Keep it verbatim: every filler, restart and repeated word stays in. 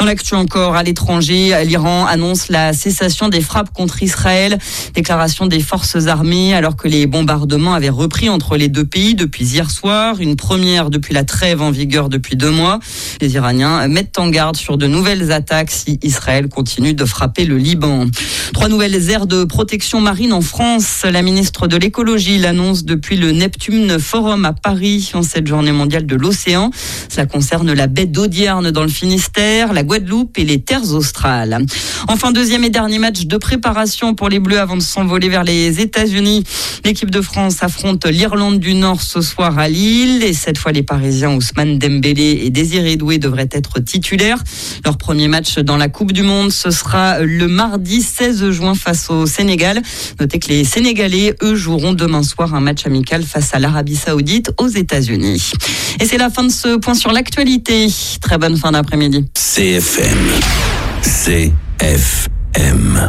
Dans l'actu encore, à l'étranger, l'Iran annonce la cessation des frappes contre Israël. Déclaration des forces armées alors que les bombardements avaient repris entre les deux pays depuis hier soir. Une première depuis la trêve en vigueur depuis deux mois. Les Iraniens mettent en garde sur de nouvelles attaques si Israël continue de frapper le Liban. Trois nouvelles aires de protection marine en France. La ministre de l'écologie l'annonce depuis le Neptune Forum à Paris en cette journée mondiale de l'océan. Cela concerne la baie d'Audierne dans le Finistère, la Guadeloupe et les terres australes. Enfin, deuxième et dernier match de préparation pour les Bleus avant de s'envoler vers les États-Unis. L'équipe de France affronte l'Irlande du Nord ce soir à Lille. Et cette fois, les Parisiens Ousmane Dembélé et Désiré Doué devraient être titulaires. Leur premier match dans la Coupe du Monde, ce sera le mardi seize juin face au Sénégal. Notez que les Sénégalais, eux, joueront demain soir un match amical face à l'Arabie Saoudite aux États-Unis. Et c'est la fin de ce point sur l'actualité. Très bonne fin d'après-midi. C F M. C F M.